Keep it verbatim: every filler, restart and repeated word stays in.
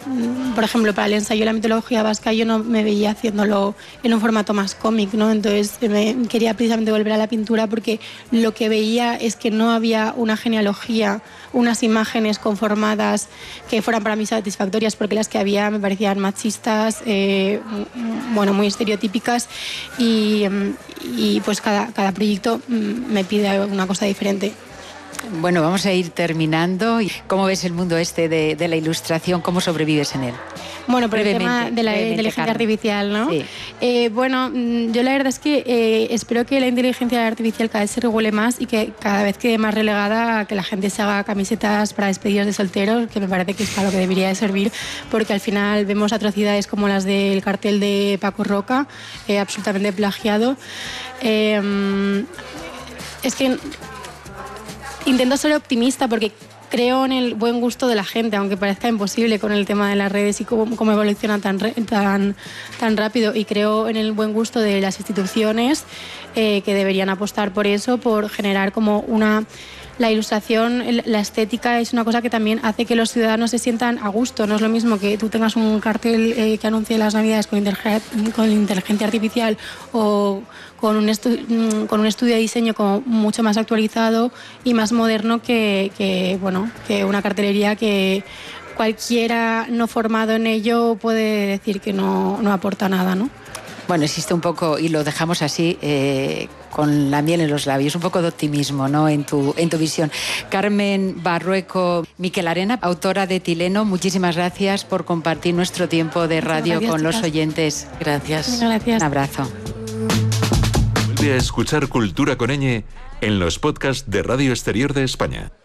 por ejemplo, para el ensayo de la mitología vasca yo no me veía haciéndolo en un formato más cómic, ¿no? Entonces me quería precisamente volver a la pintura porque lo que veía es que no había una genealogía, unas imágenes conformadas que fueran para mí satisfactorias, porque las que había me parecían machistas, eh, bueno, muy estereotípicas, y, y pues cada, cada proyecto me pide una cosa diferente. Bueno, vamos a ir terminando. ¿Cómo ves el mundo este de, de la ilustración? ¿Cómo sobrevives en él? Bueno, por el tema de la inteligencia artificial, ¿no? Sí. Eh, bueno, yo la verdad es que eh, espero que la inteligencia artificial cada vez se regule más y que cada vez quede más relegada a que la gente se haga camisetas para despedidos de solteros, que me parece que es para lo que debería de servir, porque al final vemos atrocidades como las del cartel de Paco Roca, eh, absolutamente plagiado. Eh, es que intento ser optimista porque creo en el buen gusto de la gente, aunque parezca imposible con el tema de las redes y cómo, cómo evoluciona tan, tan, tan rápido, y creo en el buen gusto de las instituciones eh, que deberían apostar por eso, por generar como una... La ilustración, la estética es una cosa que también hace que los ciudadanos se sientan a gusto. No es lo mismo que tú tengas un cartel eh, que anuncie las Navidades con, con inteligencia artificial o con un, estu con un estudio de diseño como mucho más actualizado y más moderno que, que, bueno, que una cartelería que cualquiera no formado en ello puede decir que no, no aporta nada, ¿no? Bueno, existe un poco, y lo dejamos así, eh, con la miel en los labios, un poco de optimismo, ¿no?, en tu, en tu visión. Carmen Barrueco Miquelarena, autora de Tileno, muchísimas gracias por compartir nuestro tiempo de radio con los oyentes. Gracias. Gracias. Un abrazo. Vuelve a escuchar Cultura con Ñ en los podcasts de Radio Exterior de España.